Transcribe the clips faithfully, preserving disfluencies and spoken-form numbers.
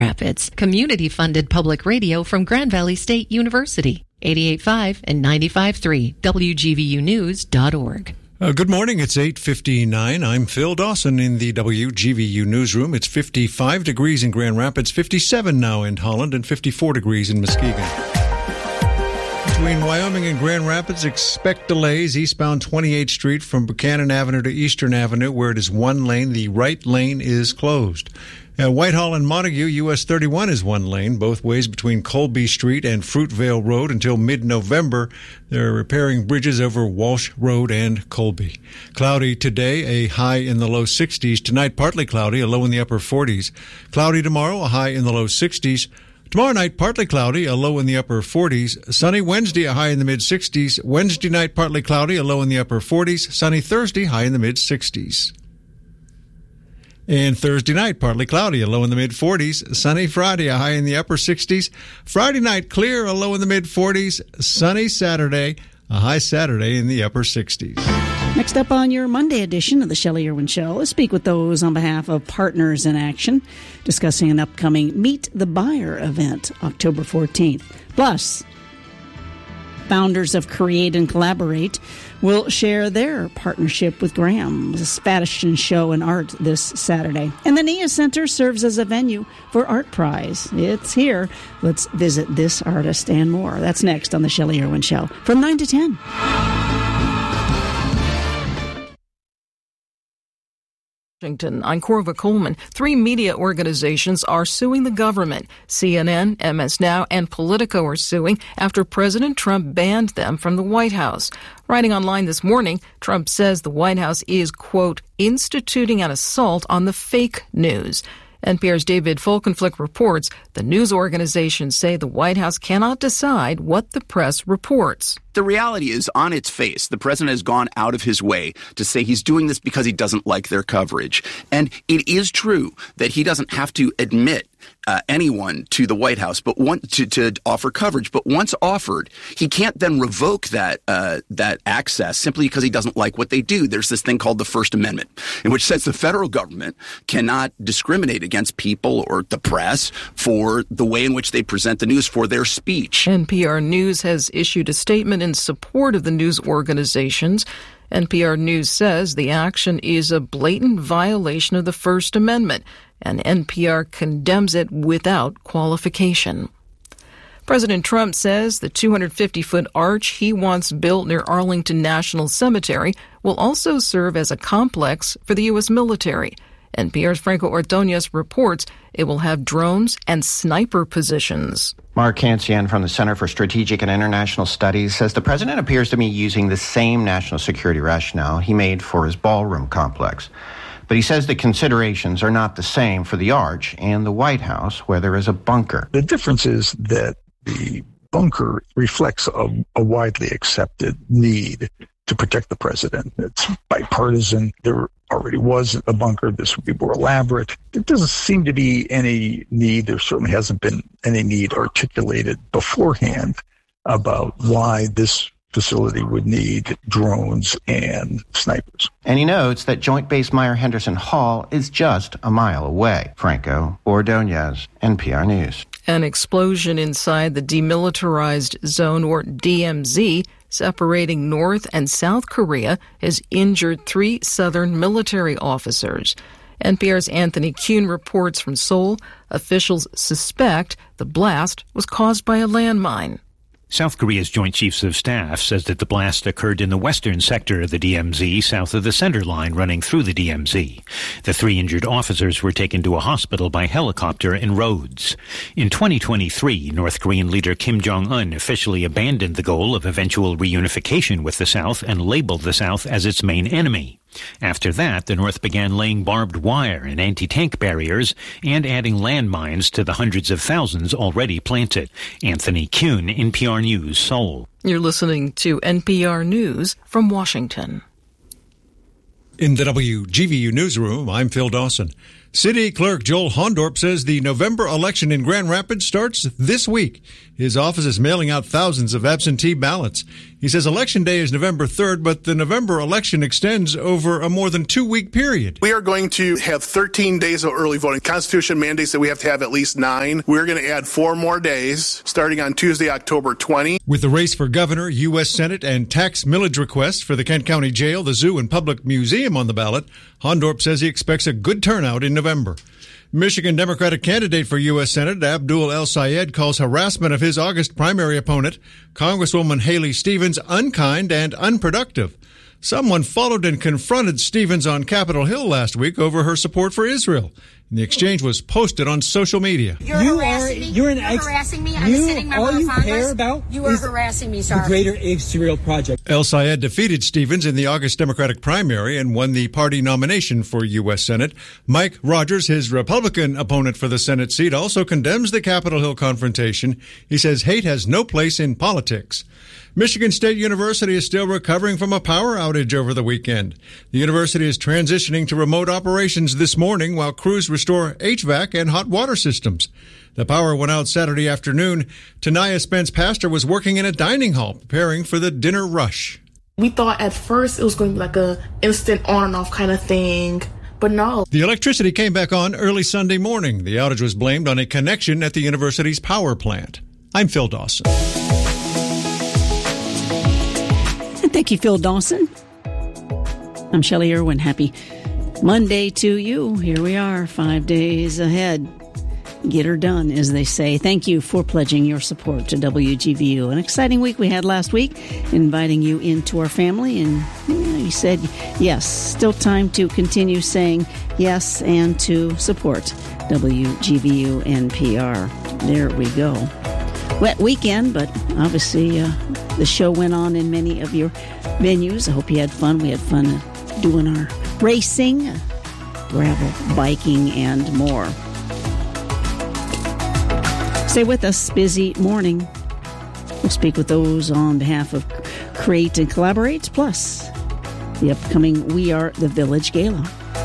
Rapids, community-funded public radio from Grand Valley State University, eighty-eight point five and ninety-five point three, W G V U news dot org. Uh, good morning. It's eight fifty-nine. I'm Phil Dawson in the W G V U newsroom. It's fifty-five degrees in Grand Rapids, fifty-seven now in Holland, and fifty-four degrees in Muskegon. Between Wyoming and Grand Rapids, expect delays eastbound twenty-eighth Street from Buchanan Avenue to Eastern Avenue, where it is one lane. The right lane is closed. At Whitehall and Montague, U S thirty-one is one lane, both ways between Colby Street and Fruitvale Road until mid-November. They're repairing bridges over Walsh Road and Colby. Cloudy today, a high in the low sixties. Tonight, partly cloudy, a low in the upper forties. Cloudy tomorrow, a high in the low sixties. Tomorrow night, partly cloudy, a low in the upper forties. Sunny Wednesday, a high in the mid-sixties. Wednesday night, partly cloudy, a low in the upper forties. Sunny Thursday, high in the mid-sixties. And Thursday night, partly cloudy, a low in the mid-forties. Sunny Friday, a high in the upper sixties. Friday night, clear, a low in the mid-forties. Sunny Saturday, a high Saturday in the upper sixties. Next up on your Monday edition of the Shelley Irwin Show, let's speak with those on behalf of Partners in Action, discussing an upcoming Meet the Buyer event, October fourteenth. Plus, founders of Create and Collaborate will share their partnership with Graham's Fashion Show and Art this Saturday. And the Nia Center serves as a venue for Art Prize. It's here. Let's visit this artist and more. That's next on the Shelley Irwin Show from nine to ten. Washington. I'm Corva Coleman. Three media organizations are suing the government. C N N, M S Now, and Politico are suing after President Trump banned them from the White House. Writing online this morning, Trump says the White House is, quote, instituting an assault on the fake news. N P R's David Folkenflik reports the news organizations say the White House cannot decide what the press reports. The reality is, on its face, the president has gone out of his way to say he's doing this because he doesn't like their coverage. And it is true that he doesn't have to admit uh, anyone to the White House, but want to, to offer coverage. But once offered, he can't then revoke that uh, that access simply because he doesn't like what they do. There's this thing called the First Amendment, in which says the federal government cannot discriminate against people or the press for the way in which they present the news, for their speech. N P R News has issued a statement in support of the news organizations. N P R News says the action is a blatant violation of the First Amendment, and N P R condemns it without qualification. President Trump says the two hundred fifty foot arch he wants built near Arlington National Cemetery will also serve as a complex for the U S military. N P R's Franco Ordonez reports it will have drones and sniper positions. Mark Cancian from the Center for Strategic and International Studies says the president appears to be using the same national security rationale he made for his ballroom complex. But he says the considerations are not the same for the Arch and the White House, where there is a bunker. The difference is that the bunker reflects a, a widely accepted need to protect the president. It's bipartisan. There already was a bunker. This would be more elaborate. There doesn't seem to be any need. There certainly hasn't been any need articulated beforehand about why this facility would need drones and snipers. And he notes that Joint Base Meyer-Henderson Hall is just a mile away. Franco Ordonez, N P R News. An explosion inside the Demilitarized Zone, or D M Z, separating North and South Korea, has injured three Southern military officers. N P R's Anthony Kuhn reports from Seoul. Officials suspect the blast was caused by a landmine. South Korea's Joint Chiefs of Staff says that the blast occurred in the western sector of the D M Z, south of the center line running through the D M Z. The three injured officers were taken to a hospital by helicopter in Rhodes. In twenty twenty-three, North Korean leader Kim Jong-un officially abandoned the goal of eventual reunification with the South and labeled the South as its main enemy. After that, the North began laying barbed wire and anti-tank barriers and adding landmines to the hundreds of thousands already planted. Anthony Kuhn, N P R News, Seoul. You're listening to N P R News from Washington. In the W G V U newsroom, I'm Phil Dawson. City Clerk Joel Hondorp says the November election in Grand Rapids starts this week. His office is mailing out thousands of absentee ballots. He says Election Day is November third, but the November election extends over a more than two-week period. We are going to have thirteen days of early voting. Constitution mandates that we have to have at least nine. We're going to add four more days starting on Tuesday, October twentieth. With the race for governor, U S Senate, and tax millage requests for the Kent County Jail, the zoo, and public museum on the ballot, Hondorp says he expects a good turnout in November. Michigan Democratic candidate for U S Senate Abdul El-Sayed calls harassment of his August primary opponent, Congresswoman Haley Stevens, unkind and unproductive. Someone followed and confronted Stevens on Capitol Hill last week over her support for Israel. And the exchange was posted on social media. You're you harassing are, me. You're, an you're ex- harassing me. I'm you, a sitting member all of you Congress. Care about you are harassing me, sir. The Greater Israel Project. El-Sayed defeated Stevens in the August Democratic primary and won the party nomination for U S Senate. Mike Rogers, his Republican opponent for the Senate seat, also condemns the Capitol Hill confrontation. He says hate has no place in politics. Michigan State University is still recovering from a power outage over the weekend. The university is transitioning to remote operations this morning while crews restore H V A C and hot water systems. The power went out Saturday afternoon. Tanaya Spence Pastor was working in a dining hall preparing for the dinner rush. We thought at first it was going to be like a instant on and off kind of thing, but no. The electricity came back on early Sunday morning. The outage was blamed on a connection at the university's power plant. I'm Phil Dawson. Thank you, Phil Dawson. I'm Shelley Irwin. Happy Monday to you. Here we are, five days ahead. Get her done, as they say. Thank you for pledging your support to W G V U. An exciting week we had last week, inviting you into our family, and you know, you said yes. Still time to continue saying yes and to support W G V U N P R. There we go. Wet weekend, but obviously uh, the show went on in many of your venues. I hope you had fun. We had fun doing our racing, gravel biking, and more. Stay with us. Busy morning. We'll speak with those on behalf of Create and Collaborate, plus the upcoming We Are the Village Gala.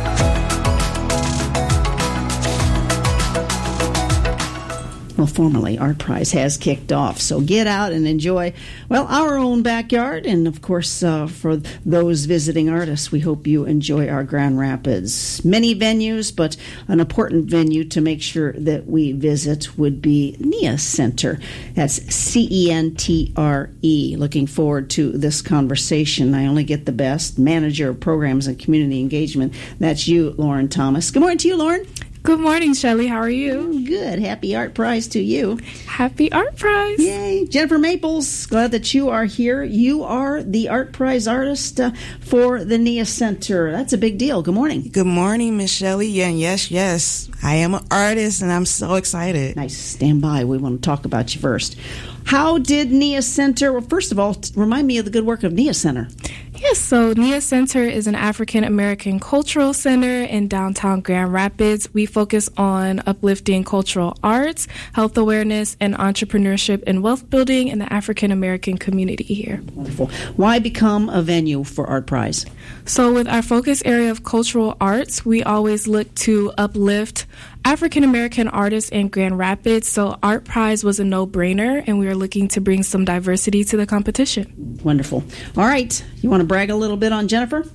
Well, formally, Art Prize has kicked off, so get out and enjoy, well, our own backyard. And, of course, uh, for those visiting artists, we hope you enjoy our Grand Rapids. Many venues, but an important venue to make sure that we visit would be Nia Center. That's C E N T R E. Looking forward to this conversation. I only get the best. Manager of Programs and Community Engagement. That's you, Lauren Thomas. Good morning to you, Lauren. Good morning, Shelley. How are you? Good. Happy Art Prize to you. Happy Art Prize. Yay. Jennifer Maples, glad that you are here. You are the Art Prize artist uh, for the Nia Center. That's a big deal. Good morning. Good morning, Miss Shelley. Yeah, yes, yes. I am an artist, and I'm so excited. Nice. Stand by. We want to talk about you first. How did Nia Center, well, first of all, t- remind me of the good work of Nia Center. Yes, so Nia Center is an African American cultural center in downtown Grand Rapids. We focus on uplifting cultural arts, health awareness, and entrepreneurship and wealth building in the African American community here. Wonderful. Why become a venue for Art Prize? So with our focus area of cultural arts, we always look to uplift African American artists in Grand Rapids, so Art Prize was a no-brainer, and we are looking to bring some diversity to the competition. Wonderful. All right. You want to brag a little bit on Jennifer?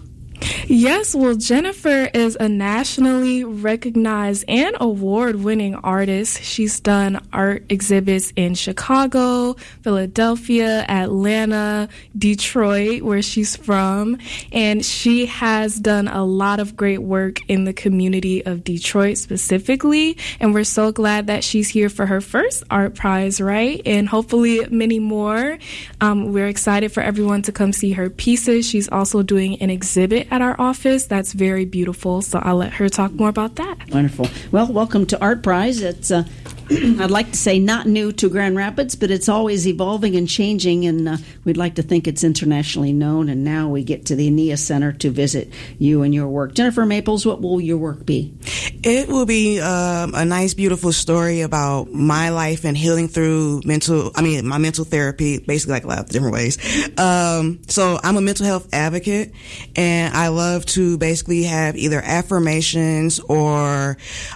Yes, well, Jennifer is a nationally recognized and award-winning artist. She's done art exhibits in Chicago, Philadelphia, Atlanta, Detroit, where she's from, and she has done a lot of great work in the community of Detroit specifically, and we're so glad that she's here for her first Art Prize, right? And hopefully many more. Um, we're excited for everyone to come see her pieces. She's also doing an exhibit at our office that's very beautiful, so I'll let her talk more about that. Wonderful. Well, welcome to Art Prize. It's uh, I'd like to say not new to Grand Rapids, but it's always evolving and changing, and uh, we'd like to think it's internationally known, and now we get to the Nia Center to visit you and your work. Jennifer Maples, what will your work be? It will be um, a nice, beautiful story about my life and healing through mental, I mean, my mental therapy, basically like a lot of different ways. Um, so I'm a mental health advocate, and I love to basically have either affirmations or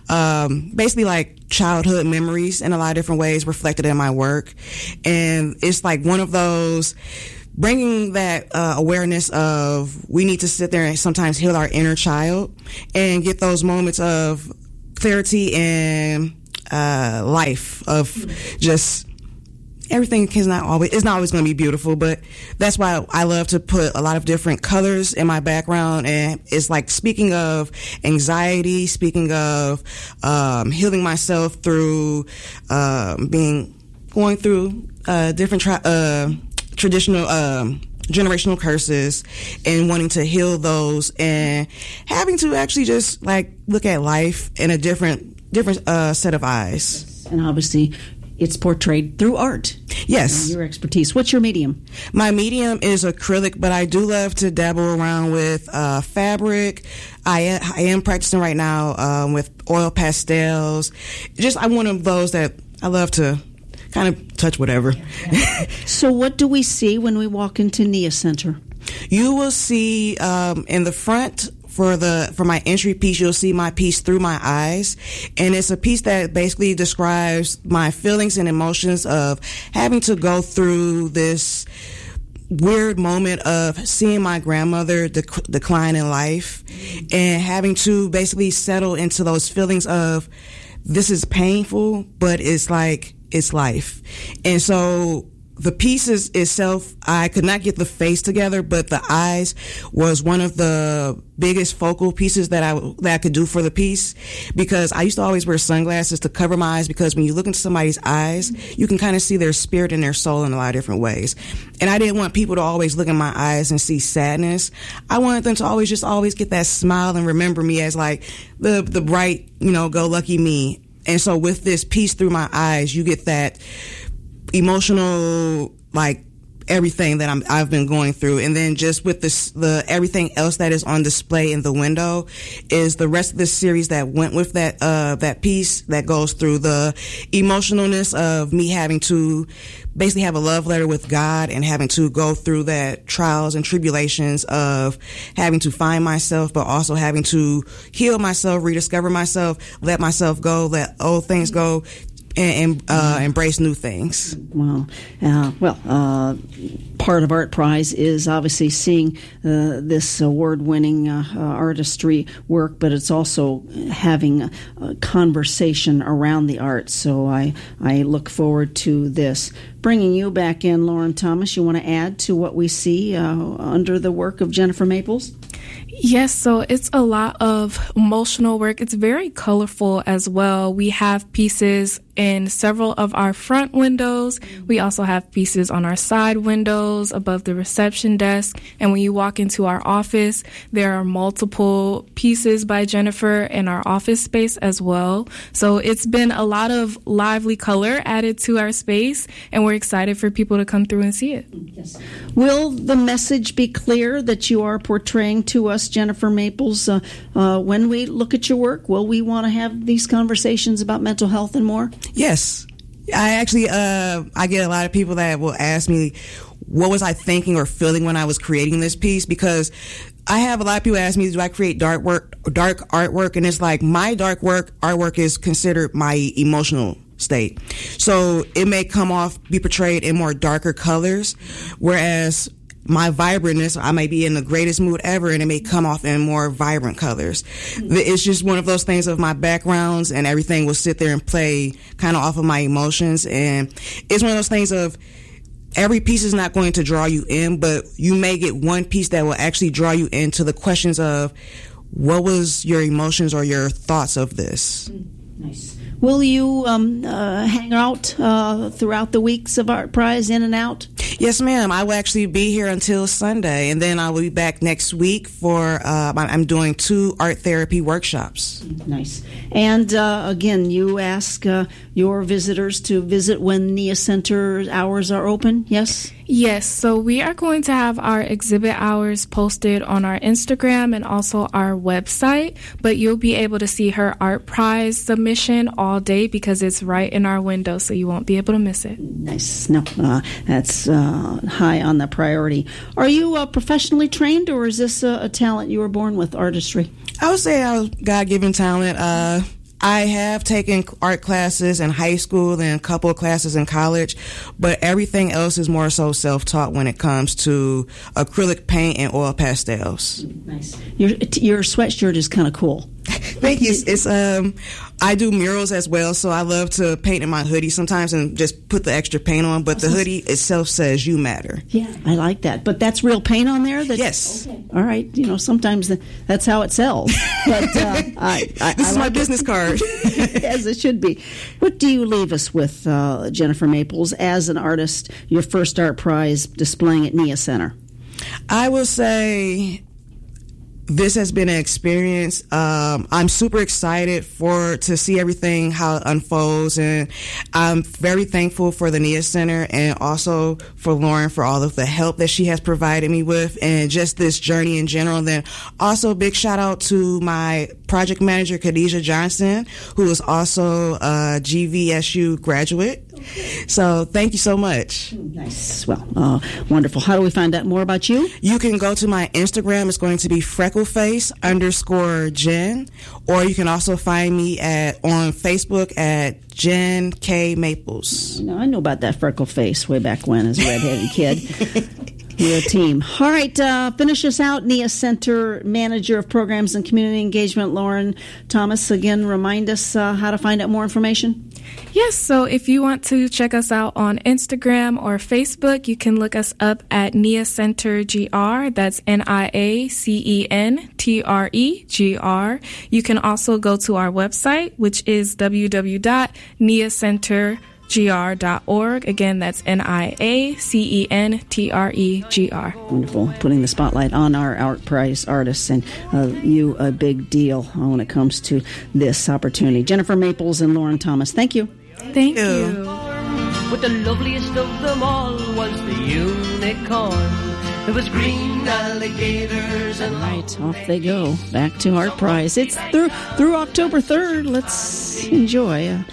um, basically like childhood memories in a lot of different ways reflected in my work. And it's like one of those bringing that uh, awareness of we need to sit there and sometimes heal our inner child and get those moments of clarity and uh, life of just everything is not always it's not always going to be beautiful, but that's why I love to put a lot of different colors in my background. And it's like speaking of anxiety, speaking of um, healing myself through um, being going through uh, different tra- uh, traditional um, generational curses and wanting to heal those and having to actually just like look at life in a different different uh, set of eyes. And obviously it's portrayed through art. Yes. Uh, your expertise. What's your medium? My medium is acrylic, but I do love to dabble around with uh, fabric. I am, I am practicing right now um, with oil pastels. Just I'm one of those that I love to kind of touch whatever. So what do we see when we walk into Nia Center? You will see um, in the front for the for my entry piece, you'll see my piece Through My Eyes, and it's a piece that basically describes my feelings and emotions of having to go through this weird moment of seeing my grandmother dec- decline in life and having to basically settle into those feelings of this is painful, but it's like it's life. And so the pieces itself, I could not get the face together, but the eyes was one of the biggest focal pieces that I that I could do for the piece, because I used to always wear sunglasses to cover my eyes, because when you look into somebody's eyes, you can kind of see their spirit and their soul in a lot of different ways. And I didn't want people to always look in my eyes and see sadness. I wanted them to always just always get that smile and remember me as like the the bright, you know, go lucky me. And so with this piece Through My Eyes, you get that emotional, like everything that I'm, I've been going through. And then just with this, the everything else that is on display in the window is the rest of the series that went with that, uh, that piece that goes through the emotionalness of me having to basically have a love letter with God and having to go through that trials and tribulations of having to find myself, but also having to heal myself, rediscover myself, let myself go, let old things go, and uh, embrace new things. Wow. Uh, well, uh, part of Art Prize is obviously seeing uh, this award-winning uh, uh, artistry work, but it's also having a, a conversation around the arts. So I, I look forward to this. Bringing you back in, Lauren Thomas, you want to add to what we see uh, under the work of Jennifer Maples? Yes, so it's a lot of emotional work. It's very colorful as well. We have pieces in several of our front windows. We also have pieces on our side windows, above the reception desk. And when you walk into our office, there are multiple pieces by Jennifer in our office space as well. So it's been a lot of lively color added to our space, and we're excited for people to come through and see it. Yes. Will the message be clear that you are portraying to us, Jennifer Maples, uh, uh, when we look at your work? Will we want to have these conversations about mental health and more? Yes. I actually, uh, I get a lot of people that will ask me, what was I thinking or feeling when I was creating this piece? Because I have a lot of people ask me, do I create dark work, dark artwork? And it's like, my dark work, artwork is considered my emotional state. So it may come off, be portrayed in more darker colors, whereas my vibrantness, I may be in the greatest mood ever, and it may come off in more vibrant colors. It's just one of those things of my backgrounds, and everything will sit there and play kind of off of my emotions. And it's one of those things of every piece is not going to draw you in, but you may get one piece that will actually draw you into the questions of what was your emotions or your thoughts of this. Nice. Will you um, uh, hang out uh, throughout the weeks of Art Prize, in and out? Yes, ma'am. I will actually be here until Sunday, and then I will be back next week for, uh, I'm doing two art therapy workshops. Nice. And uh, again, you ask uh, your visitors to visit when Nia Center hours are open, yes? Yes, so we are going to have our exhibit hours posted on our Instagram and also our website, but you'll be able to see her Art Prize submission all day because it's right in our window, so you won't be able to miss it. Nice. No, uh, that's uh, high on the priority. Are you uh, professionally trained, or is this a, a talent you were born with, artistry? I would say I was God-given talent. Uh, I have taken art classes in high school and a couple of classes in college, but everything else is more so self-taught when it comes to acrylic paint and oil pastels. Nice. Your your sweatshirt is kind of cool. Thank you. It's, it's um, I do murals as well, so I love to paint in my hoodie sometimes and just put the extra paint on. But the hoodie itself says "You matter." Yeah, I like that. But that's real paint on there. That, yes. Okay. All right. You know, sometimes the, that's how it sells. But uh, I, I, this I is like my business it. card. As it should be. What do you leave us with, uh, Jennifer Maples, as an artist? Your first art prize displaying at Nia Center. I will say, this has been an experience. Um, I'm super excited for to see everything, how it unfolds, and I'm very thankful for the Nia Center and also for Lauren for all of the help that she has provided me with and just this journey in general. And then also a big shout out to my project manager, Khadijah Johnson, who is also a G V S U graduate. So thank you so much. Nice. Well, uh, wonderful. How do we find out more about you? You can go to my Instagram. It's going to be freckleface underscore Jen, or you can also find me at on Facebook at Jen K Maples. No, I know about that freckle face way back when as a redheaded kid. We're a team. All right, uh, finish us out. Nia Center Manager of Programs and Community Engagement, Lauren Thomas. Again, remind us uh, how to find out more information. Yes, so if you want to check us out on Instagram or Facebook, you can look us up at Nia Center G R. That's N I A C E N T R E G R. You can also go to our website, which is w w w dot nia center g r dot org. Again, that's N I A C E N T R E G R. Wonderful. Putting the spotlight on our Art Prize artists, and uh, you a big deal when it comes to this opportunity. Jennifer Maples and Lauren Thomas, thank you. Thank you. But the loveliest of them all was the unicorn. There was green alligators and right, off they go. Back to Art Prize. It's through through October third. Let's enjoy uh,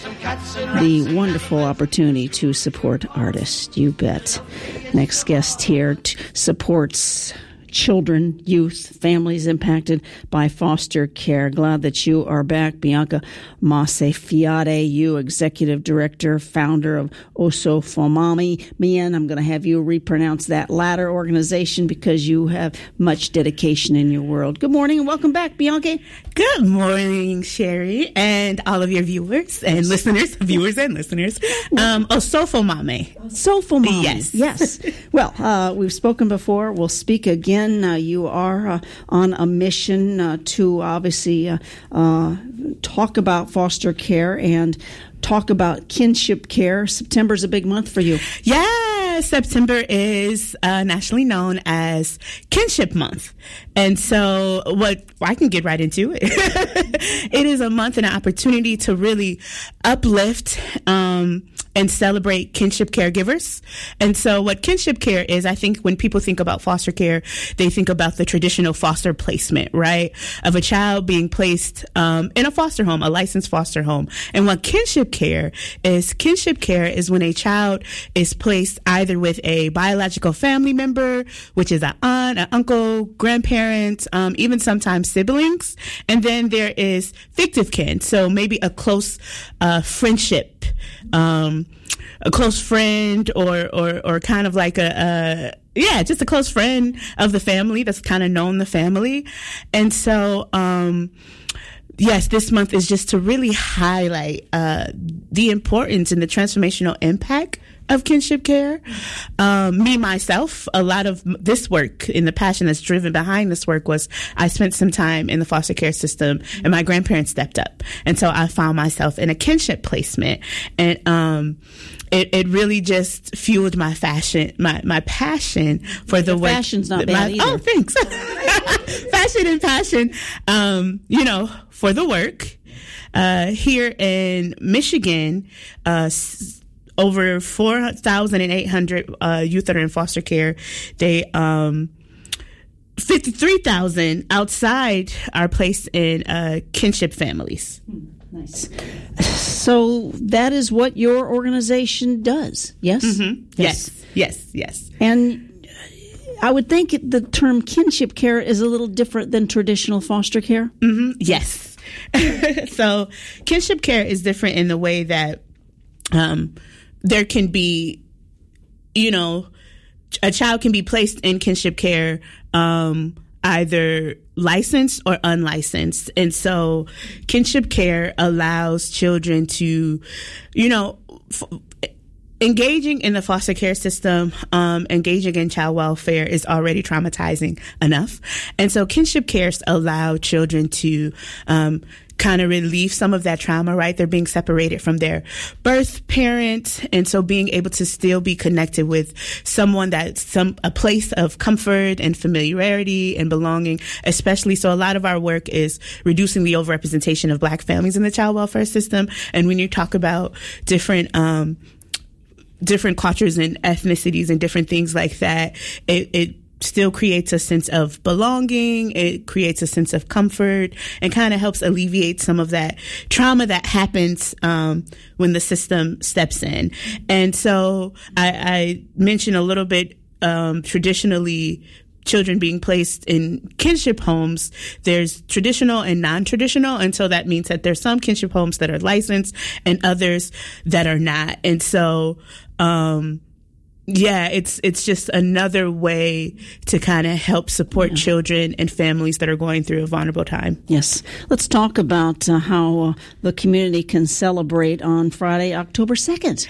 the wonderful opportunity to support artists. You bet. Next guest here t- supports children, youth, families impacted by foster care. Glad that you are back. Bianca Massefiade, you Executive Director, founder of Oso Fomami. Mien, I'm going to have you repronounce that latter organization because you have much dedication in your world. Good morning and welcome back, Bianca. Good morning, Sherry, and all of your viewers and listeners, viewers and listeners. Um, Oso Fomami. Oso Fomami. Yes. Yes. Well, uh, we've spoken before. We'll speak again. Uh, you are uh, on a mission uh, to obviously uh, uh, talk about foster care and talk about kinship care. September's a big month for you. Yeah, September is uh, nationally known as Kinship Month. And so what I can get right into it. It is a month and an opportunity to really uplift um, and celebrate kinship caregivers. And so what kinship care is, I think when people think about foster care, they think about the traditional foster placement, right? Of a child being placed um, in a foster home, a licensed foster home. And what kinship care is, kinship care is when a child is placed either with a biological family member, which is an aunt, an uncle, grandparents, um, even sometimes siblings. And then there is fictive kin. So maybe a close uh, friendship, um, a close friend or, or, or kind of like a, a yeah, just a close friend of the family that's kind of known the family. And so, um, yes, this month is just to really highlight uh, the importance and the transformational impact of kinship care. Um, me, myself, a lot of this work and the passion that's driven behind this work was I spent some time in the foster care system and my grandparents stepped up. And so I found myself in a kinship placement. And um, it, it really just fueled my fashion, my, my passion for the work. Fashion's not bad my, either. Oh, thanks. Fashion and passion, um, you know, for the work. Uh, here in Michigan, uh, over four thousand eight hundred uh, youth that are in foster care. They, um, fifty-three thousand outside are placed in uh, kinship families. Nice. So that is what your organization does, yes? Mm-hmm. Yes, yes, yes. And I would think the term kinship care is a little different than traditional foster care. Mm-hmm. Yes. So kinship care is different in the way that um, there can be, you know, a child can be placed in kinship care um, either licensed or unlicensed. And so kinship care allows children to, you know, f- engaging in the foster care system, um, engaging in child welfare is already traumatizing enough. And so kinship cares allow children to um, kind of relieve some of that trauma, right? They're being separated from their birth parent. And so being able to still be connected with someone that's some, a place of comfort and familiarity and belonging, especially. So a lot of our work is reducing the overrepresentation of Black families in the child welfare system. And when you talk about different, um, different cultures and ethnicities and different things like that, it, it still creates a sense of belonging. It creates a sense of comfort and kind of helps alleviate some of that trauma that happens um, when the system steps in. And so I, I mentioned a little bit um, traditionally children being placed in kinship homes. There's traditional and non-traditional. And so that means that there's some kinship homes that are licensed and others that are not. And so, um, yeah, it's it's just another way to kind of help support yeah. children and families that are going through a vulnerable time. Yes. Let's talk about uh, how uh, the community can celebrate on Friday, October second.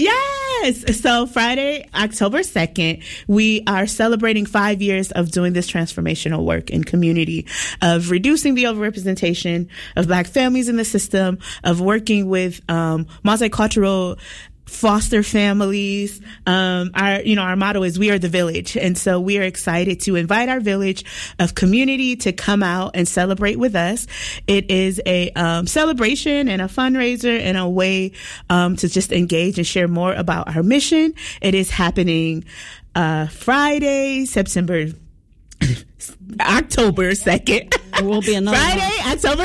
Yes. So Friday, October second, we are celebrating five years of doing this transformational work in community, of reducing the overrepresentation of Black families in the system, of working with um, multicultural foster families. Um, our, you know, our motto is we are the village. And so we are excited to invite our village of community to come out and celebrate with us. It is a um, celebration and a fundraiser and a way um, to just engage and share more about our mission. It is happening uh, Friday, September October second. There will be another Friday, one. October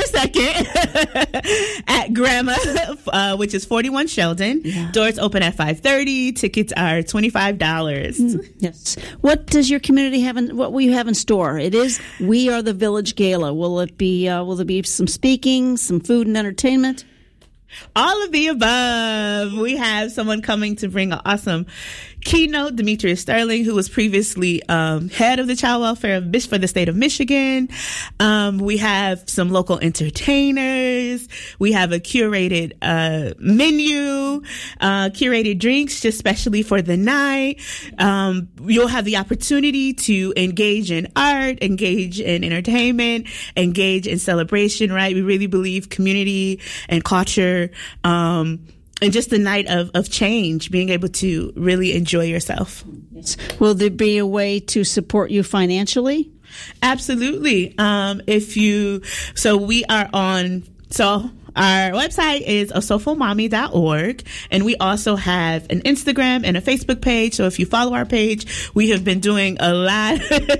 second at Grandma, uh, which is forty-one Sheldon. Yeah. Doors open at five thirty. Tickets are twenty-five dollars. Mm, yes. What does your community have in, what will you have in store? It is We Are the Village Gala. Will it be, uh, will there be some speaking, some food and entertainment? All of the above. We have someone coming to bring an awesome keynote, Demetrius Sterling, who was previously um, head of the child welfare of, for the state of Michigan. Um, we have some local entertainers. We have a curated uh, menu, uh, curated drinks, just specially for the night. Um, you'll have the opportunity to engage in art, engage in entertainment, engage in celebration, right? We really believe community and culture um and just a night of, of change, being able to really enjoy yourself. Yes. Will there be a way to support you financially? Absolutely. Um, if you, so we are on, so our website is osofo mommy dot org, and we also have an Instagram and a Facebook page. So if you follow our page, we have been doing a lot,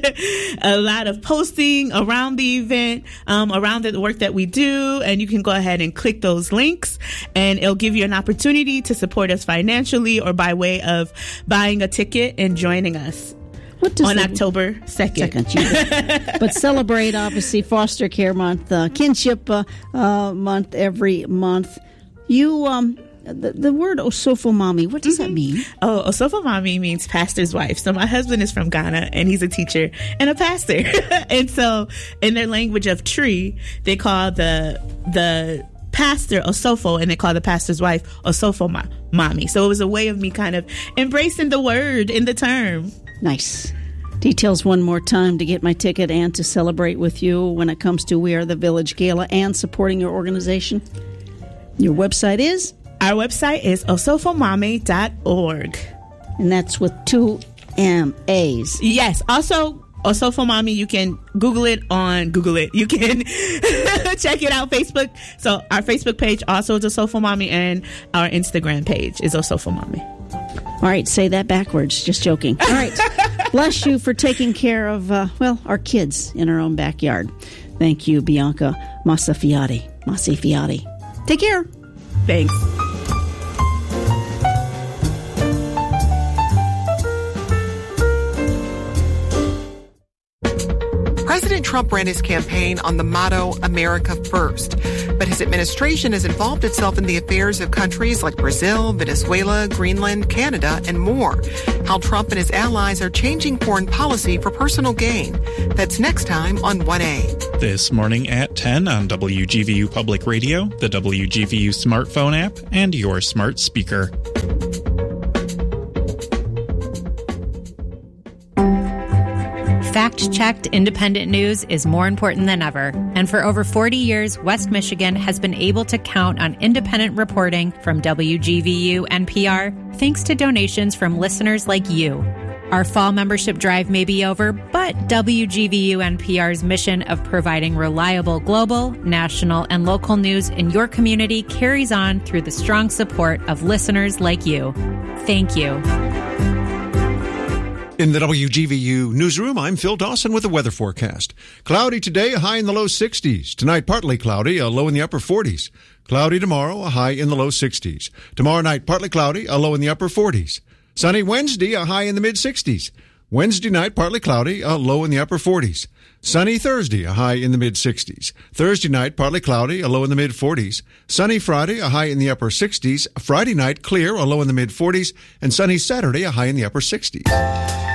a lot of posting around the event, um, around the work that we do, and you can go ahead and click those links, and it'll give you an opportunity to support us financially or by way of buying a ticket and joining us. What does on the, October second. second but celebrate, obviously, Foster Care Month, uh, Kinship uh, uh, Month every month. You, um, the, the word Osofo Mommy, what does mm-hmm. that mean? Oh, Osofo Mommy means pastor's wife. So my husband is from Ghana, and he's a teacher and a pastor. And so in their language of tree, they call the the pastor Osofo, and they call the pastor's wife Osofo ma- Mommy. So it was a way of me kind of embracing the word in the term. Nice. Details one more time to get my ticket and to celebrate with you when it comes to We Are the Village Gala and supporting your organization. Your website is? Our website is osofo mommy dot org. And that's with two M A's. Yes. Also, Osofo Mommy, you can Google it on Google it. You can check it out, Facebook. So our Facebook page also is Osofo Mommy, and our Instagram page is Osofo Mommy. All right, say that backwards. Just joking. All right. Bless you for taking care of, uh, well, our kids in our own backyard. Thank you, Bianca Massafiati. Massafiati. Take care. Thanks. President Trump ran his campaign on the motto, America First. but his administration has involved itself in the affairs of countries like Brazil, Venezuela, Greenland, Canada, and more. How Trump and his allies are changing foreign policy for personal gain. That's next time on one A. This morning at ten on W G V U Public Radio, the W G V U smartphone app, and your smart speaker. Fact-checked independent news is more important than ever. And for over forty years, West Michigan has been able to count on independent reporting from W G V U N P R thanks to donations from listeners like you. Our fall membership drive may be over, but W G V U N P R's mission of providing reliable global, national, and local news in your community carries on through the strong support of listeners like you. Thank you. In the W G V U newsroom, I'm Phil Dawson with the weather forecast. Cloudy today, a high in the low sixties. Tonight, partly cloudy, a low in the upper forties. Cloudy tomorrow, a high in the low sixties. Tomorrow night, partly cloudy, a low in the upper forties. Sunny Wednesday, a high in the mid-sixties. Wednesday night, partly cloudy, a low in the upper forties. Sunny Thursday, a high in the mid-sixties. Thursday night, partly cloudy, a low in the mid-forties. Sunny Friday, a high in the upper sixties. Friday night, clear, a low in the mid-forties. And sunny Saturday, a high in the upper sixties.